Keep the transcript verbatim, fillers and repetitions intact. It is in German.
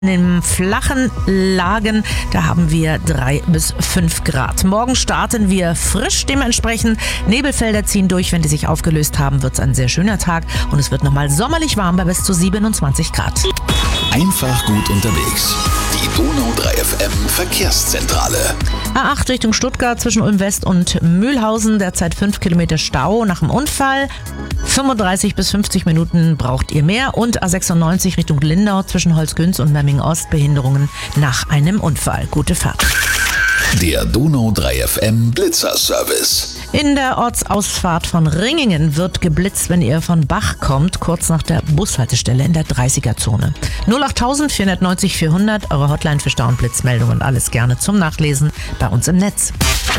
In flachen Lagen, da haben wir drei bis fünf Grad. Morgen starten wir frisch, dementsprechend Nebelfelder ziehen durch. Wenn die sich aufgelöst haben, wird es ein sehr schöner Tag und es wird nochmal sommerlich warm bei bis zu siebenundzwanzig Grad. Einfach gut unterwegs. Die Donau drei F M Verkehrszentrale. A acht Richtung Stuttgart zwischen Ulm West und Mühlhausen, derzeit fünf Kilometer Stau nach dem Unfall. fünfunddreißig bis fünfzig Minuten braucht ihr mehr. Und A sechsundneunzig Richtung Lindau zwischen Holzgünz und Memmingen Ost, Behinderungen nach einem Unfall. Gute Fahrt. Der Donau drei F M Blitzerservice. In der Ortsausfahrt von Ringingen wird geblitzt, wenn ihr von Bach kommt, kurz nach der Bushaltestelle in der dreißiger-Zone. null acht vier neun null vierhundert, eure Hotline für Stau- und Blitzmeldungen und alles gerne zum Nachlesen bei uns im Netz.